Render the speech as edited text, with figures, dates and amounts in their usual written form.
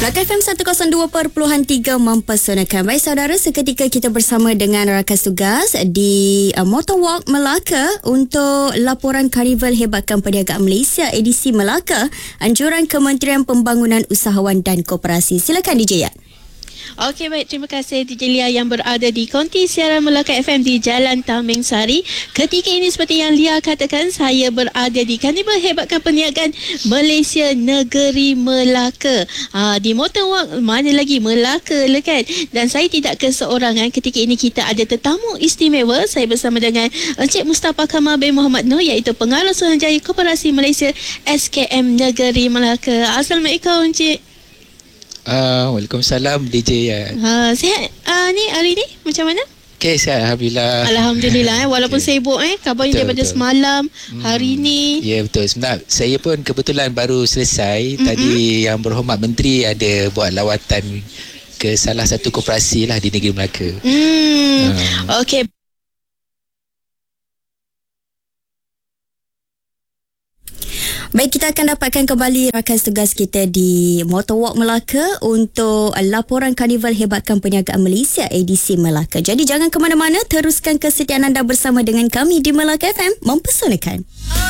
Melaka FM 102.3 mempesonakan. Baik saudara, seketika kita bersama dengan rakan tugas di Motor Walk Melaka untuk laporan Karnival Hebatkan Perniagaan Malaysia edisi Melaka, anjuran Kementerian Pembangunan Usahawan dan Koperasi. Silakan DJ Yat. Okey, baik. Terima kasih DJ Lia yang berada di konti siaran Melaka FM di Jalan Tameng Sari. Ketika ini seperti yang Lia katakan, saya berada di Karnival Hebatkan Perniagaan Malaysia Negeri Melaka. Di Motor Walk, mana lagi Melaka lah kan. Dan saya tidak keseorangan. Ketika ini kita ada tetamu istimewa. Saya bersama dengan Encik Mustafa Kamal bin Muhammad Nur, iaitu Pengarah Suruhanjaya Koperasi Malaysia SKM Negeri Melaka. Assalamualaikum Encik. Waalaikumsalam DJ ya. Sihat ni hari ni macam mana? Okey, sihat alhamdulillah. Alhamdulillah walaupun sibuk kabarnya daripada semalam hari ni. Ya betul. Sebenarnya saya pun kebetulan baru selesai. Tadi Yang Berhormat Menteri ada buat lawatan ke salah satu koperasi lah di negeri Melaka. Okey. Baik, kita akan dapatkan kembali rakan tugas kita di Motor Walk Melaka untuk laporan Karnival Hebatkan Perniagaan Malaysia edisi Melaka. Jadi jangan ke mana-mana, teruskan kesetiaan anda bersama dengan kami di Melaka FM mempesonakan.